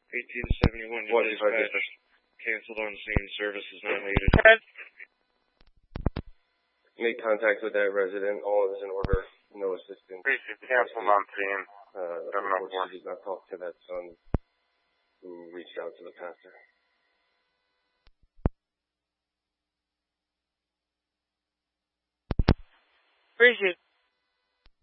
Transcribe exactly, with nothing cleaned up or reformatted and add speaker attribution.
Speaker 1: eighteen seventy-one to dispatch. Canceled on scene. Service is not needed.
Speaker 2: Make contact with that resident. All is in order. No assistance.
Speaker 3: Canceled on scene.
Speaker 2: Uh, unfortunately, did not talk to that son who reached out to the pastor.
Speaker 4: Appreciate it.